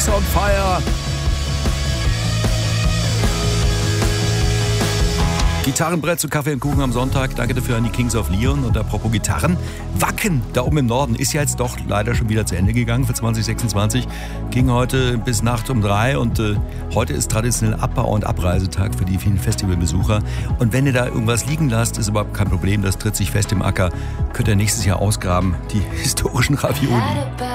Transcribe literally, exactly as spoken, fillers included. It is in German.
Kings on Fire. Gitarrenbrett zu Kaffee und Kuchen am Sonntag. Danke dafür an die Kings of Leon. Und apropos Gitarren, Wacken da oben im Norden ist ja jetzt doch leider schon wieder zu Ende gegangen für zwanzig sechsundzwanzig. Ging heute bis Nacht um drei und äh, heute ist traditionell Abbau- und Abreisetag für die vielen Festivalbesucher. Und wenn ihr da irgendwas liegen lasst, ist überhaupt kein Problem. Das tritt sich fest im Acker. Könnt ihr nächstes Jahr ausgraben. Die historischen Ravioli.